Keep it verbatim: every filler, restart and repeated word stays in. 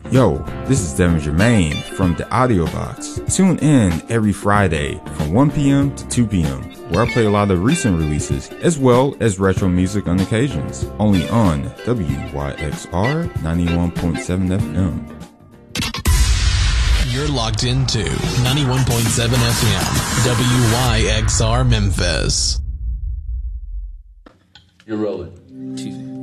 Yo, this is Devin Germain from The Audio Box. Tune in every Friday from one p.m. to two p.m. where I play a lot of recent releases as well as retro music on occasions. Only on W Y X R ninety-one point seven F M. You're locked into ninety-one point seven F M, W Y X R Memphis. You're rolling.